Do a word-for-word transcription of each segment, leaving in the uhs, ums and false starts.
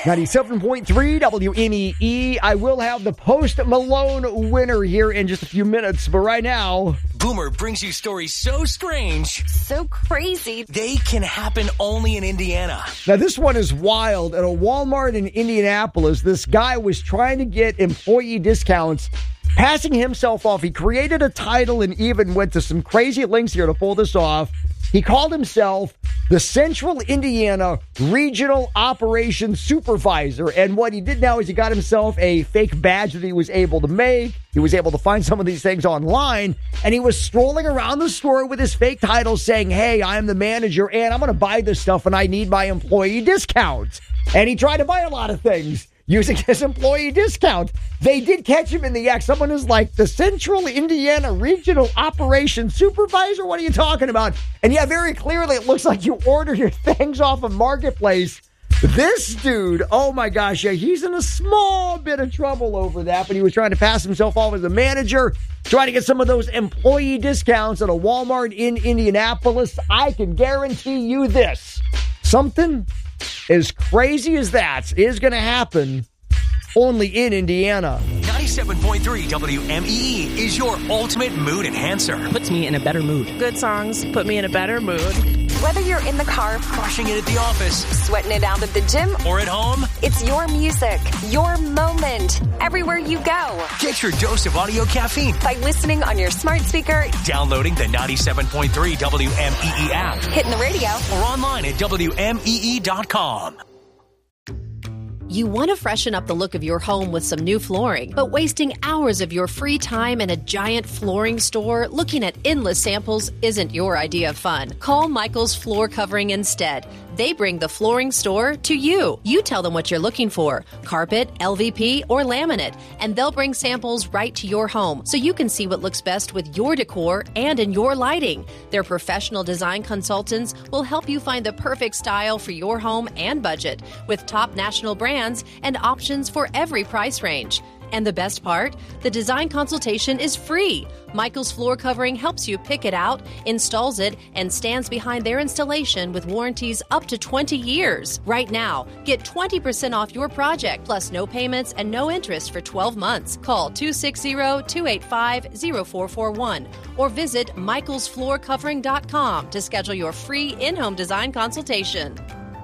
ninety-seven point three W M E E. I will have the Post Malone winner here in just a few minutes, but right now, Boomer brings you stories so strange, so crazy, they can happen only in Indiana. Now, this one is wild. At a Walmart in Indianapolis, this guy was trying to get employee discounts, passing himself off. He created a title and even went to some crazy lengths here to pull this off. He called himself the Central Indiana Regional Operations Supervisor. And what he did now is he got himself a fake badge that he was able to make. He was able to find some of these things online. And he was strolling around the store with his fake title saying, hey, I'm the manager and I'm going to buy this stuff and I need my employee discounts. And he tried to buy a lot of things using his employee discount. They did catch him in the act. Someone is like, the Central Indiana Regional Operations Supervisor? What are you talking about? And yeah, very clearly, it looks like you ordered your things off of Marketplace. This dude, oh my gosh, yeah, he's in a small bit of trouble over that, but he was trying to pass himself off as a manager, trying to get some of those employee discounts at a Walmart in Indianapolis. I can guarantee you this. Something as crazy as that is going to happen only in Indiana. ninety-seven point three W M E E is your ultimate mood enhancer. Puts me in a better mood. Good songs put me in a better mood. Whether you're in the car, crushing it at the office, sweating it out at the gym, or at home, it's your music, your moment, everywhere you go. Get your dose of audio caffeine by listening on your smart speaker, downloading the ninety-seven point three W M E E app, hitting the radio, or online at W M E E dot com. You want to freshen up the look of your home with some new flooring, but wasting hours of your free time in a giant flooring store looking at endless samples isn't your idea of fun. Call Michael's Floor Covering instead. They bring the flooring store to you. You tell them what you're looking for, carpet, L V P, or laminate, and they'll bring samples right to your home so you can see what looks best with your decor and in your lighting. Their professional design consultants will help you find the perfect style for your home and budget with top national brands and options for every price range. And the best part? The design consultation is free. Michael's Floor Covering helps you pick it out, installs it, and stands behind their installation with warranties up to twenty years. Right now, get twenty percent off your project, plus no payments and no interest for twelve months. Call two six zero, two eight five, zero four four one or visit michaels floor covering dot com to schedule your free in-home design consultation.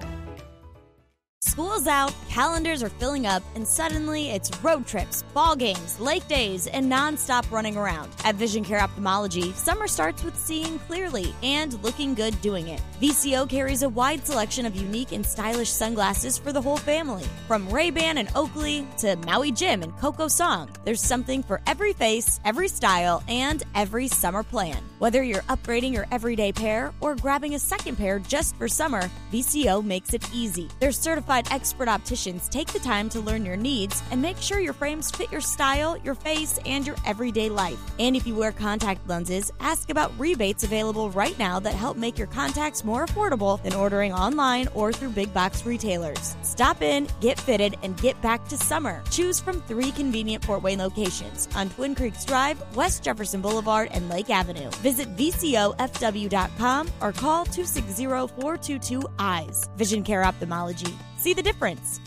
School's out, calendars are filling up, and suddenly it's road trips, ball games, lake days, and nonstop running around. At Vision Care Ophthalmology, summer starts with seeing clearly and looking good doing it. V C O carries a wide selection of unique and stylish sunglasses for the whole family. From Ray-Ban and Oakley to Maui Jim and Coco Song, there's something for every face, every style, and every summer plan. Whether you're upgrading your everyday pair or grabbing a second pair just for summer, V C O makes it easy. Their certified expert opticians take the time to learn your needs and make sure your frames fit your style, your face, and your everyday life. And if you wear contact lenses, ask about rebates available right now that help make your contacts more affordable than ordering online or through big box retailers. Stop in, get fitted, and get back to summer. Choose from three convenient Fort Wayne locations on Twin Creeks Drive, West Jefferson Boulevard, and Lake Avenue. Visit V C O F W dot com or call two six zero, four two two, eyes. Vision Care Ophthalmology. See the difference.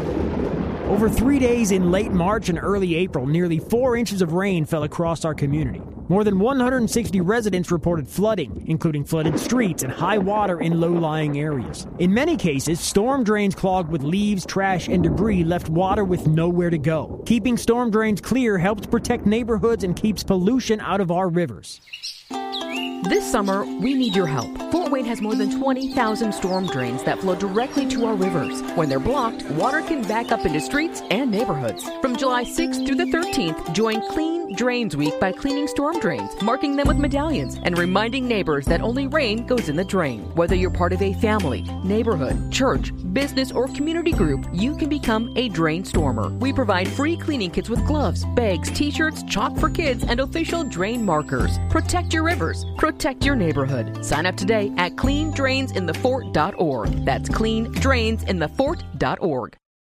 Over three days in late March and early April, nearly four inches of rain fell across our community. More than one hundred sixty residents reported flooding, including flooded streets and high water in low-lying areas. In many cases, storm drains clogged with leaves, trash, and debris left water with nowhere to go. Keeping storm drains clear helps protect neighborhoods and keeps pollution out of our rivers. This summer, we need your help. Fort Wayne has more than twenty thousand storm drains that flow directly to our rivers. When they're blocked, water can back up into streets and neighborhoods. From July sixth through the thirteenth, join Clean Drains Week by cleaning storm drains, marking them with medallions, and reminding neighbors that only rain goes in the drain. Whether you're part of a family, neighborhood, church, business, or community group, you can become a drain stormer. We provide free cleaning kits with gloves, bags, t-shirts, chalk for kids, and official drain markers. Protect your rivers. Protect your neighborhood. Sign up today at clean drains in the fort dot org. That's clean drains in the fort dot org.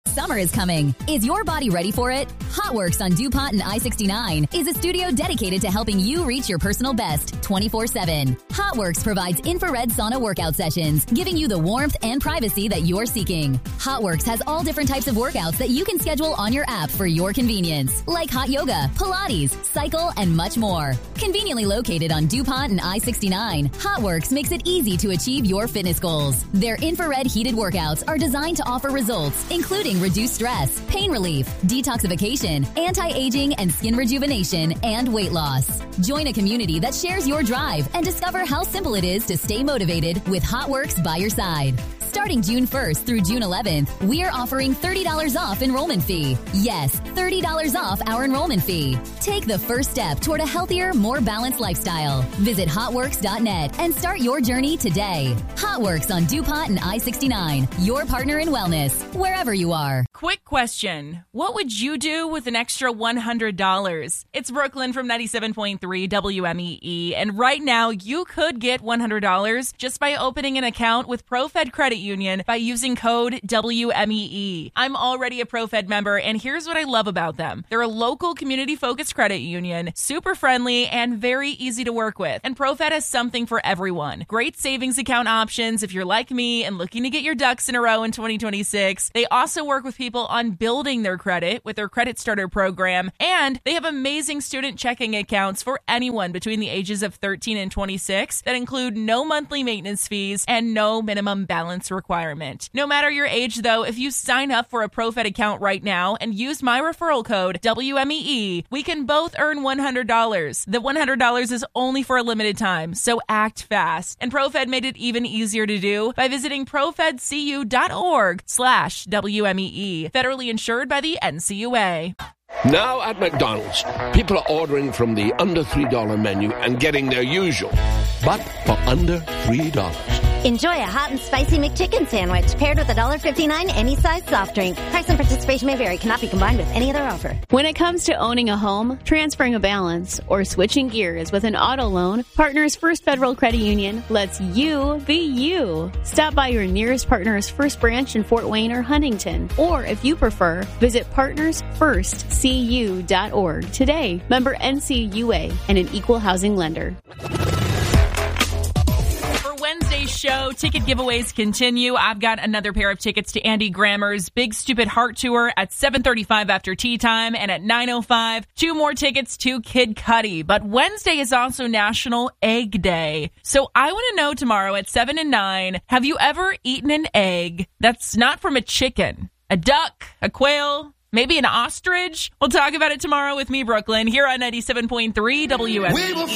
Summer is coming. Is your body ready for it? Hotworks on DuPont and I sixty-nine is a studio dedicated to helping you reach your personal best twenty-four seven. Hotworks provides infrared sauna workout sessions, giving you the warmth and privacy that you're seeking. Hotworks has all different types of workouts that you can schedule on your app for your convenience, like hot yoga, Pilates, cycle, and much more. Conveniently located on DuPont and I sixty-nine, Hotworks makes it easy to achieve your fitness goals. Their infrared heated workouts are designed to offer results, including reduced stress, pain relief, detoxification, anti-aging, and skin rejuvenation, and weight loss. Join a community that shares your drive and discover how simple it is to stay motivated with Hotworks by your side. Starting June first through June eleventh, we are offering thirty dollars off enrollment fee. Yes, thirty dollars off our enrollment fee. Take the first step toward a healthier, more balanced lifestyle. Visit hotworks dot net and start your journey today. Hotworks on DuPont and I sixty-nine, your partner in wellness, wherever you are. Quick question. What would you do with an extra one hundred dollars? It's Brooklyn from ninety-seven point three W M E E, and right now you could get one hundred dollars just by opening an account with ProFed Credit Union by using code W M E E. I'm already a ProFed member, and here's what I love about them. They're a local community-focused credit union, super friendly, and very easy to work with. And ProFed has something for everyone. Great savings account options if you're like me and looking to get your ducks in a row in twenty twenty-six. They also work with people on building their credit with their Credit Starter program, and they have amazing student checking accounts for anyone between the ages of thirteen and twenty-six that include no monthly maintenance fees and no minimum balance requirement. No matter your age, though, if you sign up for a ProFed account right now and use my referral code W M E E, we can both earn one hundred dollars. The one hundred dollars is only for a limited time, so act fast. And ProFed made it even easier to do by visiting profedcu.org slash WMEE. Federally insured by the N C U A. Now at McDonald's, people are ordering from the under three dollar menu and getting their usual, but for under three dollars. Enjoy a hot and spicy McChicken sandwich paired with a one dollar fifty-nine any size soft drink. Price and participation may vary. Cannot be combined with any other offer. When it comes to owning a home, transferring a balance, or switching gears with an auto loan, Partners First Federal Credit Union lets you be you. Stop by your nearest Partners First branch in Fort Wayne or Huntington. Or if you prefer, visit partners first c u dot org today. Member N C U A and an equal housing lender. Wednesday's show, ticket giveaways continue. I've got another pair of tickets to Andy Grammer's Big Stupid Heart Tour at seven thirty-five after tea time, and at nine oh five, two more tickets to Kid Cudi. But Wednesday is also National Egg Day. So I want to know tomorrow at seven and nine, have you ever eaten an egg that's not from a chicken, a duck, a quail, maybe an ostrich? We'll talk about it tomorrow with me, Brooklyn, here on ninety-seven point three W M E.